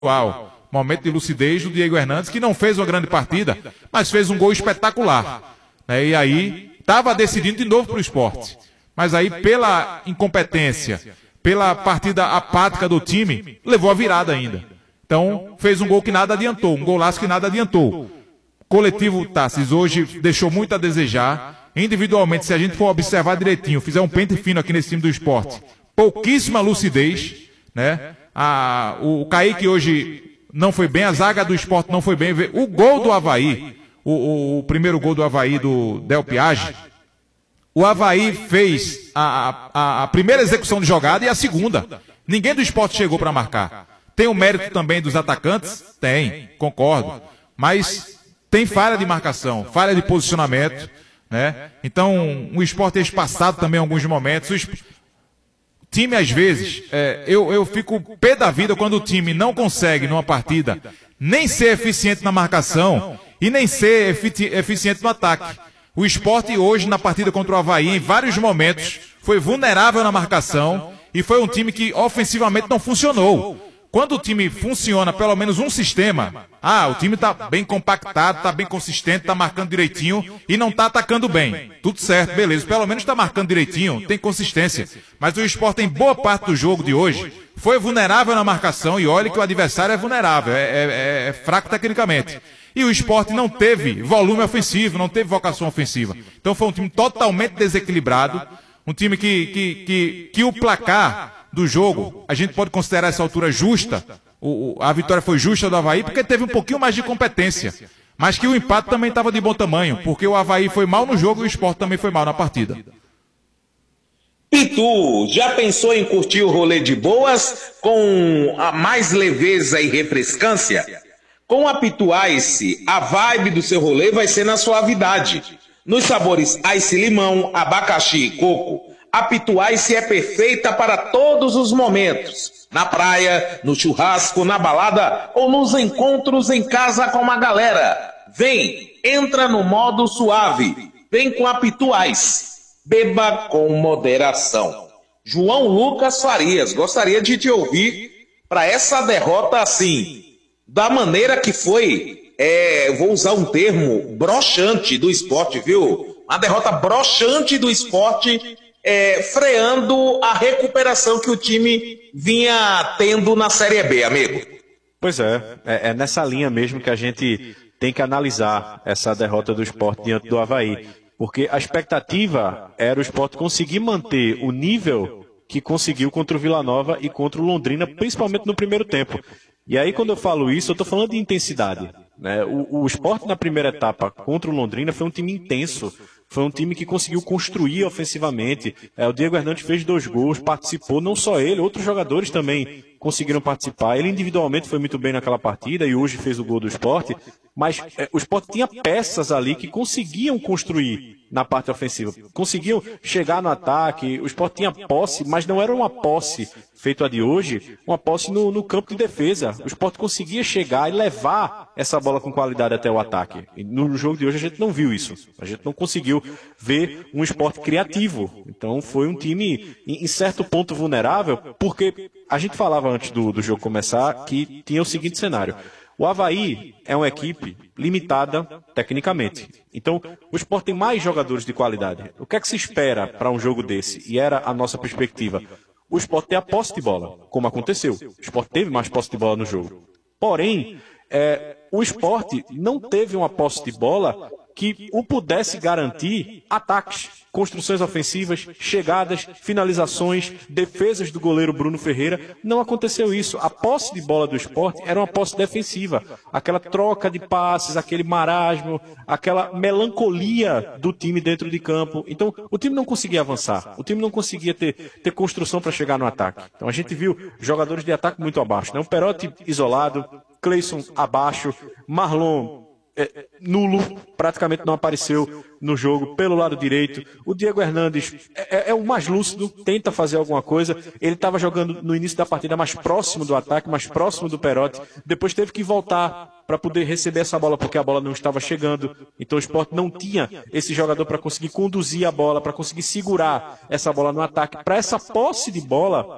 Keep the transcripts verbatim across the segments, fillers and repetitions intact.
momento de lucidez do Diego Hernandes, que não fez uma grande partida, mas fez um gol espetacular. Né? E aí estava decidindo de novo para o Sport. Mas aí, pela incompetência, pela partida apática do time, levou a virada ainda. Então, fez um gol que nada adiantou, um golaço que nada adiantou. Coletivo Tassis hoje deixou muito a desejar. Individualmente, se a gente for observar direitinho, fizer um pente fino aqui nesse time do Sport, pouquíssima lucidez, né? A, o, o Kaique hoje não foi bem, a zaga do Sport não foi bem. O gol do Avaí, o, o, o primeiro gol do Avaí do Del Piage, o Avaí fez a, a, a primeira execução de jogada e a segunda. Ninguém do Sport chegou para marcar. Tem o mérito também dos atacantes? Tem, concordo. Mas tem falha de marcação, falha de posicionamento, né? Então, o Sport é espaçado também em alguns momentos. O time, às vezes, é, eu, eu fico pé da vida quando o time não consegue, numa partida, nem ser eficiente na marcação e nem ser efici eficiente no ataque. O Sport hoje, na partida contra o Avaí, em vários momentos, foi vulnerável na marcação e foi um time que ofensivamente não funcionou. Quando o time funciona pelo menos um sistema, ah, o time está bem compactado, está bem consistente, está marcando direitinho e não está atacando bem. Tudo certo, beleza, pelo menos está marcando direitinho, tem consistência. Mas o Sport, em boa parte do jogo de hoje, foi vulnerável na marcação e olha que o adversário é vulnerável, é, é, é fraco tecnicamente. E o Sport não teve volume ofensivo, não teve vocação ofensiva. Então foi um time totalmente desequilibrado, um time que, que, que, que o placar do jogo, a gente pode considerar essa altura justa, o, o, a vitória foi justa do Avaí, porque teve um pouquinho mais de competência, mas que o empate também estava de bom tamanho, porque o Avaí foi mal no jogo e o Sport também foi mal na partida. Pitu, já pensou em curtir o rolê de boas com a mais leveza e refrescância? Com a Pitu Ice, a vibe do seu rolê vai ser na suavidade. Nos sabores Ice Limão, abacaxi e coco, a Pitu Ice é perfeita para todos os momentos. Na praia, no churrasco, na balada ou nos encontros em casa com uma galera. Vem, entra no modo suave. Vem com a Pitu Ice. Beba com moderação. João Lucas Farias, gostaria de te ouvir para essa derrota assim, da maneira que foi, é, vou usar um termo, broxante do esporte, viu? Uma derrota broxante do esporte, É, freando a recuperação que o time vinha tendo na Série B, amigo. Pois é, é, é nessa linha mesmo que a gente tem que analisar essa derrota do Sport diante do Avaí, porque a expectativa era o Sport conseguir manter o nível que conseguiu contra o Vila Nova e contra o Londrina, principalmente no primeiro tempo. E aí, quando eu falo isso, eu estou falando de intensidade, né? O, o Sport na primeira etapa contra o Londrina foi um time intenso. Foi um time que conseguiu construir ofensivamente. É, o Diego Hernandes fez dois gols, participou, não só ele, outros jogadores também conseguiram participar. Ele individualmente foi muito bem naquela partida e hoje fez o gol do Sport. Mas é, o Sport tinha peças ali que conseguiam construir na parte ofensiva. Conseguiam chegar no ataque. O Sport tinha posse, mas não era uma posse feita a de hoje, uma posse no, no campo de defesa. O Sport conseguia chegar e levar essa bola com qualidade até o ataque. E no jogo de hoje a gente não viu isso. A gente não conseguiu ver um Sport criativo. Então foi um time, em certo ponto, vulnerável, porque a gente falava antes do, do jogo começar que tinha o seguinte cenário. O Avaí é uma equipe limitada tecnicamente. Então, o Sport tem mais jogadores de qualidade. O que é que se espera para um jogo desse? E era a nossa perspectiva. O Sport tem a posse de bola, como aconteceu. O Sport teve mais posse de bola no jogo. Porém, é, o Sport não teve uma posse de bola que o pudesse garantir ataques, construções ofensivas, chegadas, finalizações, defesas do goleiro Bruno Ferreira. Não aconteceu isso. A posse de bola do Sport era uma posse defensiva. Aquela troca de passes, aquele marasmo, aquela melancolia do time dentro de campo. Então, o time não conseguia avançar. O time não conseguia ter, ter construção para chegar no ataque. Então, a gente viu jogadores de ataque muito abaixo, né? O Perotti isolado, Cleison abaixo, Marlon É, nulo, praticamente não apareceu no jogo pelo lado direito. O Diego Hernandes é, é o mais lúcido, tenta fazer alguma coisa. Ele estava jogando no início da partida mais próximo do ataque, mais próximo do Perotti. Depois teve que voltar para poder receber essa bola, porque a bola não estava chegando. Então o Sport não tinha esse jogador para conseguir conduzir a bola, para conseguir segurar essa bola no ataque. Para essa posse de bola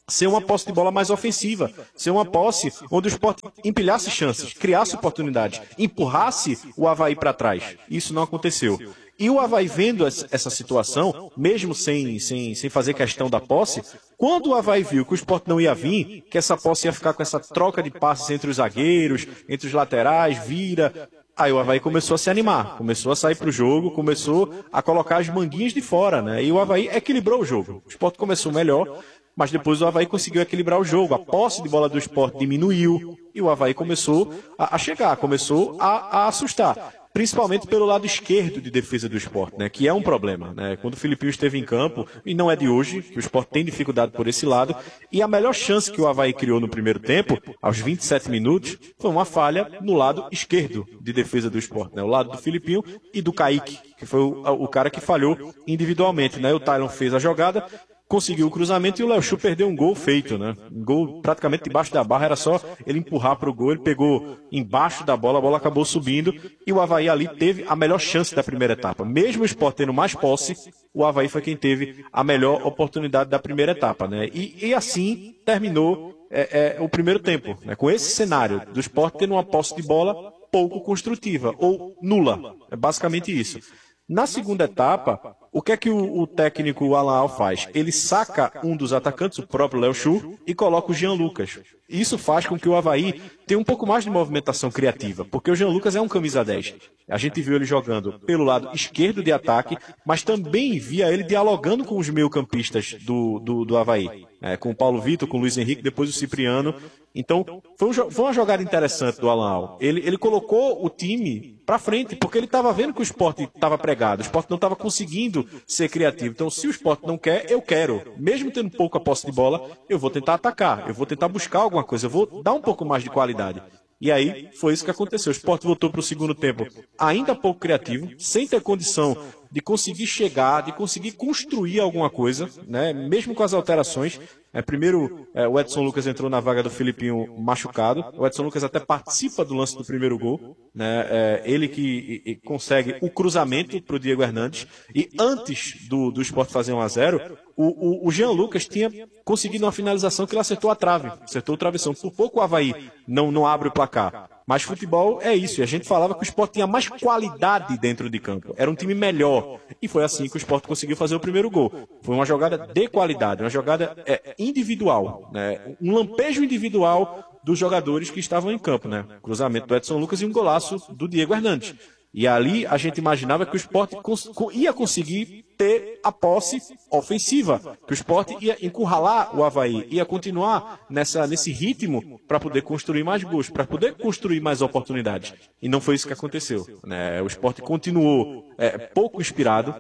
ser uma posse de bola mais ofensiva, ser uma posse onde o Sport empilhasse chances, criasse oportunidades, empurrasse o Avaí para trás. Isso não aconteceu. E o Avaí vendo essa situação, mesmo sem, sem, sem fazer questão da posse, quando o Avaí viu que o Sport não ia vir, que essa posse ia ficar com essa troca de passes entre os zagueiros, entre os laterais, vira... Aí o Avaí começou a se animar, começou a sair para o jogo, começou a colocar as manguinhas de fora, né? E o Avaí equilibrou o jogo. O Sport começou melhor, mas depois o Avaí conseguiu equilibrar o jogo. A posse de bola do Sport diminuiu e o Avaí começou a, a chegar, começou a, a assustar. Principalmente pelo lado esquerdo de defesa do Sport, né, que é um problema, né? Quando o Filipinho esteve em campo, e não é de hoje, que o Sport tem dificuldade por esse lado, e a melhor chance que o Avaí criou no primeiro tempo, aos vinte e sete minutos, foi uma falha no lado esquerdo de defesa do Sport, né? O lado do Filipinho e do Kaique, que foi o, o cara que falhou individualmente, né? O Tylon fez a jogada, conseguiu o cruzamento e o Léo Chu perdeu um gol feito, né? Um gol praticamente debaixo da barra, era só ele empurrar para o gol, ele pegou embaixo da bola, a bola acabou subindo e o Avaí ali teve a melhor chance da primeira etapa. Mesmo o Sport tendo mais posse, o Avaí foi quem teve a melhor oportunidade da primeira etapa, né? E, e assim terminou é, é, o primeiro tempo, né? Com esse cenário do Sport tendo uma posse de bola pouco construtiva, ou nula. É basicamente isso. Na segunda etapa, o que é que o, o técnico Alan Al faz? Ele saca um dos atacantes, o próprio Léo Chu, e coloca o Jean Lucas. Isso faz com que o Avaí tenha um pouco mais de movimentação criativa, porque o Jean Lucas é um camisa dez. A gente viu ele jogando pelo lado esquerdo de ataque, mas também via ele dialogando com os meio-campistas do, do, do Avaí. É, com o Paulo Vitor, com o Luiz Henrique, depois o Cipriano. Então, foi, um, foi uma jogada interessante do Alan Al. Ele, ele colocou o time para frente, porque ele estava vendo que o Sport estava pregado, o Sport não estava conseguindo ser criativo. Então, se o Sport não quer, eu quero. Mesmo tendo pouca posse de bola, eu vou tentar atacar, eu vou tentar buscar alguma coisa, eu vou dar um pouco mais de qualidade. E aí, foi isso que aconteceu. O Sport voltou para o segundo tempo ainda pouco criativo, sem ter condição de conseguir chegar, de conseguir construir alguma coisa, né? Mesmo com as alterações. É, primeiro, é, o Edson Lucas entrou na vaga do Filipinho machucado. O Edson Lucas até participa do lance do primeiro gol, né? É, ele que e, e consegue o cruzamento para o Diego Hernandes. E antes do, do Sport fazer um a zero, o, o, o Jean Lucas tinha conseguido uma finalização que ele acertou a trave, acertou o travessão. Por pouco o Avaí não, não abre o placar. Mas futebol é isso, e a gente falava que o Sport tinha mais qualidade dentro de campo, era um time melhor, e foi assim que o Sport conseguiu fazer o primeiro gol. Foi uma jogada de qualidade, uma jogada é, individual, né? Um lampejo individual dos jogadores que estavam em campo, né? Cruzamento do Edson Lucas e um golaço do Diego Hernandes. E ali a gente imaginava que o Sport ia conseguir ter a posse ofensiva, que o Sport ia encurralar o Avaí, ia continuar nessa, nesse ritmo para poder construir mais gols, para poder construir mais oportunidades. E não foi isso que aconteceu, né? O Sport continuou é, pouco inspirado,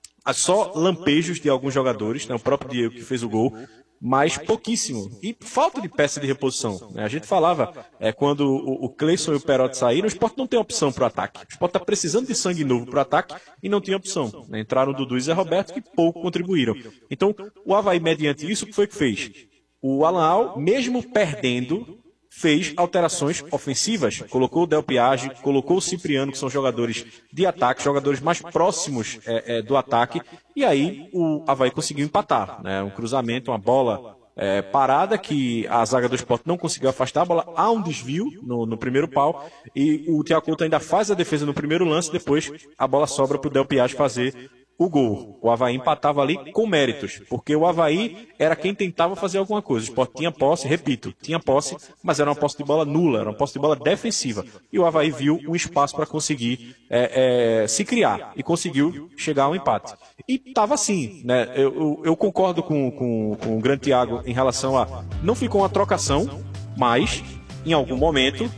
só lampejos de alguns jogadores, né? O próprio Diego que fez o gol, mas pouquíssimo. E falta de peça de reposição, né? A gente falava, é, quando o, o Cleison e o Perotti saíram, o Sport não tem opção para o ataque. O Sport está precisando de sangue novo para o ataque e não tinha opção, né? Entraram o Dudu e Zé Roberto, que pouco contribuíram. Então, o Avaí, mediante isso, o que foi que fez? O Alan Al, mesmo perdendo, fez alterações ofensivas, colocou o Del Piage, colocou o Cipriano, que são jogadores de ataque, jogadores mais próximos é, é, do ataque, e aí o Avaí conseguiu empatar, né? Um cruzamento, uma bola é, parada que a zaga do Sport não conseguiu afastar, a bola há um desvio no, no primeiro pau, e o Thiago Couto ainda faz a defesa no primeiro lance, depois a bola sobra para o Del Piage fazer o gol. O Avaí empatava ali com méritos, porque o Avaí era quem tentava fazer alguma coisa. O Sport tinha posse, repito, tinha posse, mas era uma posse de bola nula, era uma posse de bola defensiva. E o Avaí viu um espaço para conseguir é, é, se criar e conseguiu chegar ao empate. E estava assim, né? Eu, eu, eu concordo com, com, com o grande Thiago em relação a... Não ficou uma trocação, mas em algum momento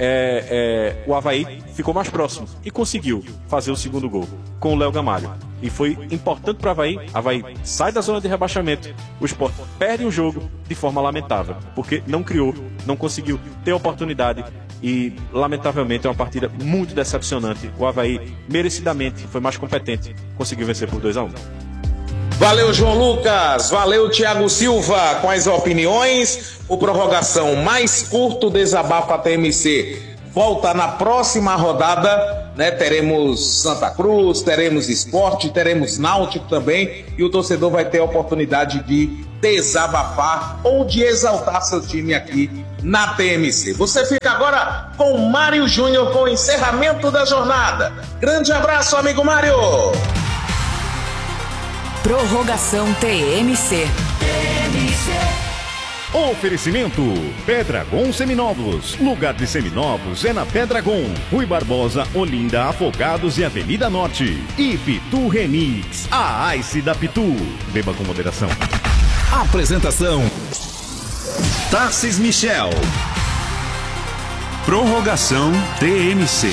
é, é, o Avaí ficou mais próximo e conseguiu fazer o segundo gol com o Léo Gamalho. E foi importante para o Avaí. Avaí sai da zona de rebaixamento. O Sport perde um jogo de forma lamentável, porque não criou, não conseguiu ter oportunidade. E, lamentavelmente, é uma partida muito decepcionante. O Avaí, merecidamente, foi mais competente. Conseguiu vencer por dois a um. Valeu, João Lucas. Valeu, Thiago Silva, com as opiniões. O Prorrogação mais curto, Desabafa T M C. Volta na próxima rodada, né? Teremos Santa Cruz, teremos Sport, teremos Náutico também, e o torcedor vai ter a oportunidade de desabafar ou de exaltar seu time aqui na T M C. Você fica agora com Mário Júnior com o encerramento da jornada. Grande abraço, amigo Mário! Prorrogação T M C. T M C. Oferecimento Pedragon Seminovos. Lugar de seminovos é na Pedragon. Rui Barbosa, Olinda, Afogados e Avenida Norte. E Pitu Remix, a Ice da Pitu. Beba com moderação. Apresentação: Tarcis Michel. Prorrogação T M C.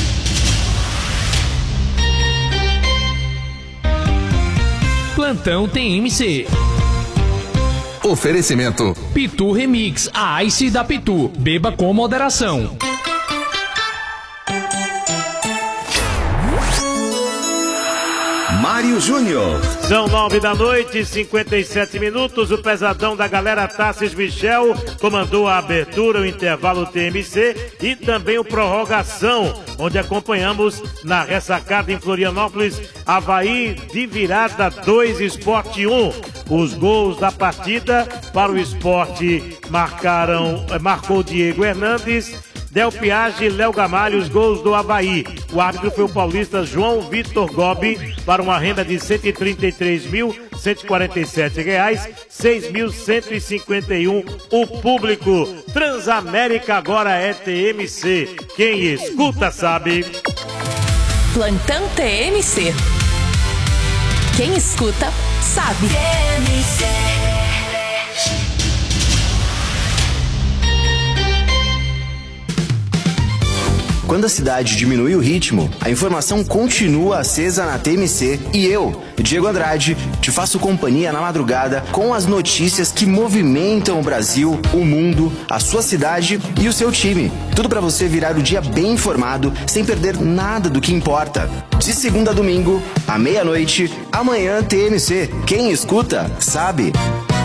Plantão T M C. Oferecimento Pitu Remix, a Ice da Pitu. Beba com moderação. Mário Júnior. São nove da noite, cinquenta e sete minutos. O pesadão da galera Tarcis Michel comandou a abertura, o intervalo T M C e também o prorrogação, onde acompanhamos na ressacada em Florianópolis, Avaí de virada dois, Sport um. Os gols da partida para o Sport marcaram, marcou Diego Hernandes, Del Piage e Léo Gamalho, os gols do Avaí. O árbitro foi o paulista João Vitor Gobi, para uma renda de cento e trinta e três mil, cento e quarenta e sete reais, seis mil cento e cinquenta e um o público. Transamérica agora é T M C. Quem escuta sabe. Plantão T M C. Quem escuta sabe. T M C. Quando a cidade diminui o ritmo, a informação continua acesa na T M C e eu, Diego Andrade, te faço companhia na madrugada com as notícias que movimentam o Brasil, o mundo, a sua cidade e o seu time. Tudo para você virar o dia bem informado, sem perder nada do que importa. De segunda a domingo, à meia-noite, amanhã T M C. Quem escuta, sabe.